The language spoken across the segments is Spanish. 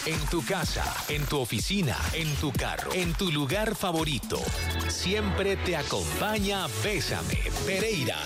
En tu casa, en tu oficina, en tu carro, en tu lugar favorito. Siempre te acompaña Bésame. Pereira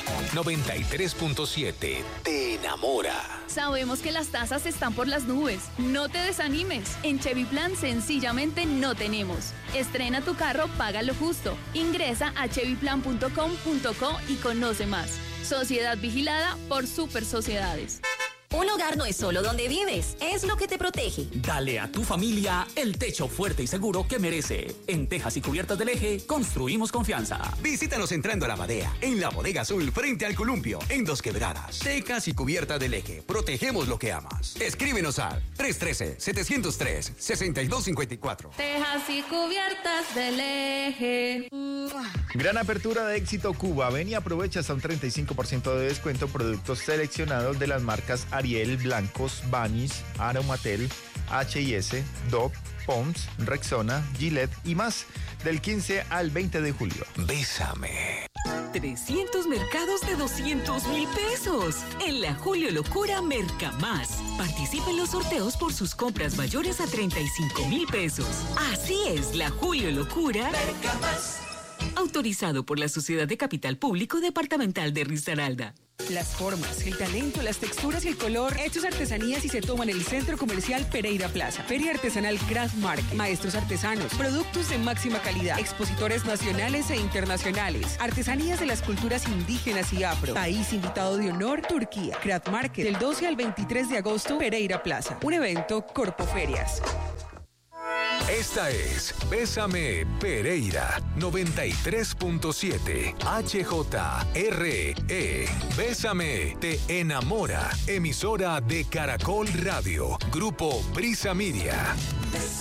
93.7. Te enamora. Sabemos que las tasas están por las nubes. No te desanimes. En Chevy Plan sencillamente no tenemos. Estrena tu carro, paga lo justo. Ingresa a chevyplan.com.co y conoce más. Sociedad vigilada por Super Sociedades. Un hogar no es solo donde vives, es lo que te protege. Dale a tu familia el techo fuerte y seguro que merece. En Tejas y Cubiertas del Eje, construimos confianza. Visítanos entrando a La Badea, en la Bodega Azul, frente al Columpio, en Dos Quebradas. Tejas y Cubiertas del Eje, protegemos lo que amas. Escríbenos al 313-703-6254. Tejas y Cubiertas del Eje. Gran apertura de Éxito Cuba. Ven y aprovecha hasta un 35% de descuento en productos seleccionados de las marcas Ariel, Blancos, Vanis, Aromatel, H&S, Dove, Pond's, Rexona, Gillette y más. Del 15 al 20 de julio. Bésame. 300 mercados de 200,000 pesos. En la Julio Locura Mercamás. Participe en los sorteos por sus compras mayores a 35,000 pesos. Así es, la Julio Locura Mercamás. Autorizado por la Sociedad de Capital Público Departamental de Risaralda. Las formas, el talento, las texturas y el color, hechos artesanías y se toman en el Centro Comercial Pereira Plaza. Feria Artesanal Craft Market, maestros artesanos, productos de máxima calidad, expositores nacionales e internacionales, artesanías de las culturas indígenas y afro. País invitado de honor, Turquía. Craft Market, del 12 al 23 de agosto, Pereira Plaza. Un evento Corpoferias. Esta es Bésame Pereira 93.7 HJRE. Bésame te enamora. Emisora de Caracol Radio. Grupo Brisa Media.